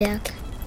Berg.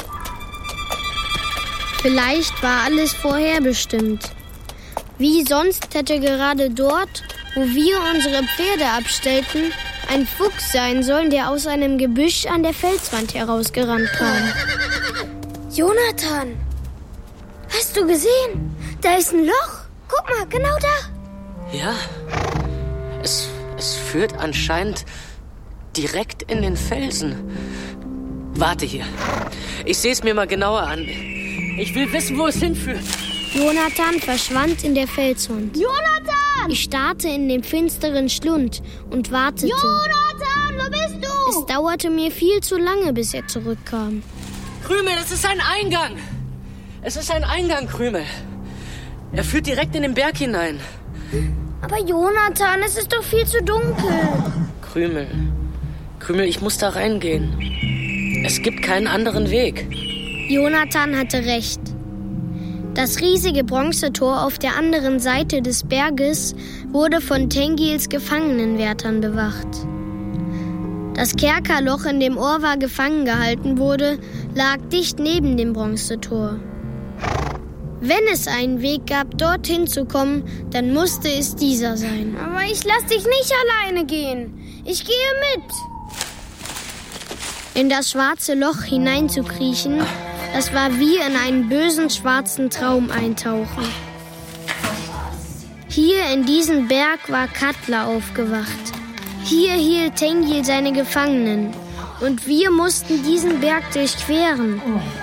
Vielleicht war alles vorherbestimmt. Wie sonst hätte gerade dort, wo wir unsere Pferde abstellten, ein Fuchs sein sollen, der aus einem Gebüsch an der Felswand herausgerannt kam. Jonathan, hast du gesehen? Da ist ein Loch. Guck mal, genau da. Ja, es führt anscheinend direkt in den Felsen. Warte hier. Ich sehe es mir mal genauer an. Ich will wissen, wo es hinführt. Jonathan verschwand in der Felswand. Jonathan! Ich starrte in den finsteren Schlund und wartete. Jonathan, wo bist du? Es dauerte mir viel zu lange, bis er zurückkam. Krümel, es ist ein Eingang. Es ist ein Eingang, Krümel. Er führt direkt in den Berg hinein. Aber Jonathan, es ist doch viel zu dunkel. Krümel, ich muss da reingehen. Es gibt keinen anderen Weg. Jonathan hatte recht. Das riesige Bronzetor auf der anderen Seite des Berges wurde von Tengils Gefangenenwärtern bewacht. Das Kerkerloch, in dem Orvar gefangen gehalten wurde, lag dicht neben dem Bronzetor. Wenn es einen Weg gab, dorthin zu kommen, dann musste es dieser sein. Aber ich lass dich nicht alleine gehen. Ich gehe mit. In das schwarze Loch hineinzukriechen, das war wie in einen bösen schwarzen Traum eintauchen. Hier in diesem Berg war Katla aufgewacht. Hier hielt Tengil seine Gefangenen. Und wir mussten diesen Berg durchqueren.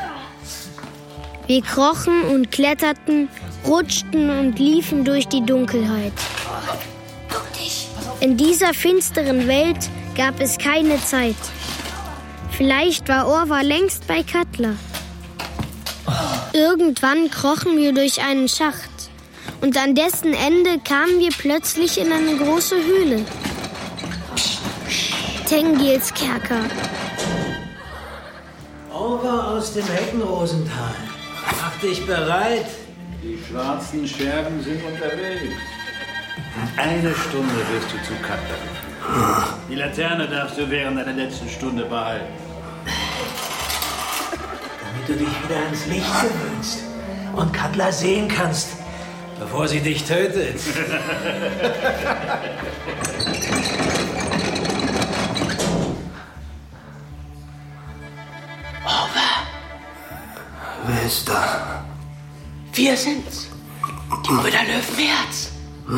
Wir krochen und kletterten, rutschten und liefen durch die Dunkelheit. In dieser finsteren Welt gab es keine Zeit. Vielleicht war Orvar längst bei Katla. Irgendwann krochen wir durch einen Schacht. Und an dessen Ende kamen wir plötzlich in eine große Höhle. Tengils Kerker. Orvar aus dem Heckenrosental. Mach dich bereit. Die schwarzen Schergen sind unterwegs. In 1 Stunde wirst du zu Katla. Die Laterne darfst du während deiner letzten Stunde behalten. Damit du dich wieder ans Licht gewöhnst und Katla sehen kannst, bevor sie dich tötet. Orvar, Wer ist da? wir sind's. Die Brüder Löwenherz.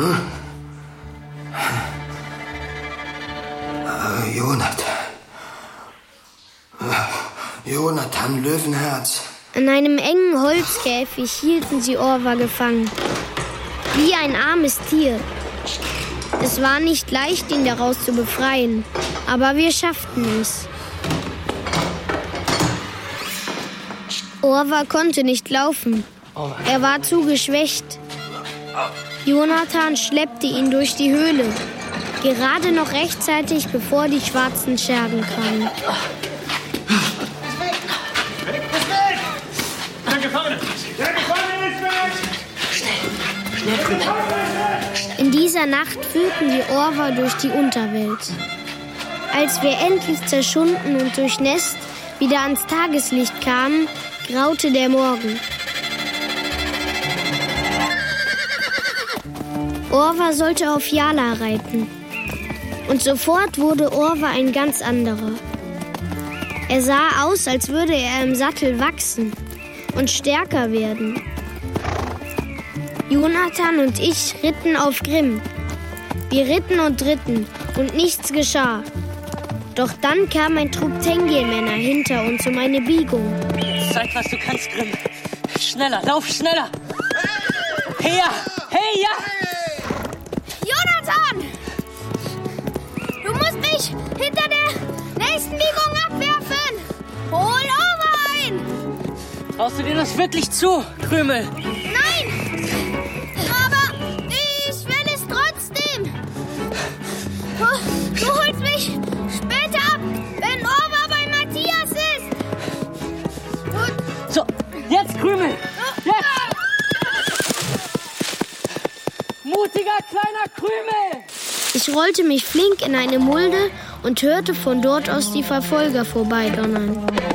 Jonathan Löwenherz. In einem engen Holzkäfig hielten sie Orvar gefangen. Wie ein armes Tier. Es war nicht leicht, ihn daraus zu befreien. Aber wir schafften es. Orvar konnte nicht laufen. Er war zu geschwächt. Jonathan schleppte ihn durch die Höhle. Gerade noch rechtzeitig, bevor die schwarzen Schergen kamen. Schnell, Krümel. In dieser Nacht führten wir Orvar durch die Unterwelt. Als wir endlich zerschunden und durchnässt wieder ans Tageslicht kamen, graute der Morgen. Orvar sollte auf Yala reiten. Und sofort wurde Orvar ein ganz anderer. Er sah aus, als würde er im Sattel wachsen und stärker werden. Jonathan und ich ritten auf Grimm. Wir ritten und ritten und nichts geschah. Doch dann kam ein Trupp Tengil-Männer hinter uns um eine Biegung. Zeig, was du kannst, Grimm. Schneller, lauf schneller. Her! Hey, ja! Jonathan! Du musst mich hinter der nächsten Biegung abwerfen! Hol Orvar ein! Traust du dir das wirklich zu, Krümel? Nein! Aber ich will es trotzdem! Du holst mich später ab, wenn Orvar bei Matthias ist! So, jetzt, Krümel! Jetzt! Mutiger kleiner Krümel! Ich rollte mich flink in eine Mulde und hörte von dort aus die Verfolger vorbeidonnern.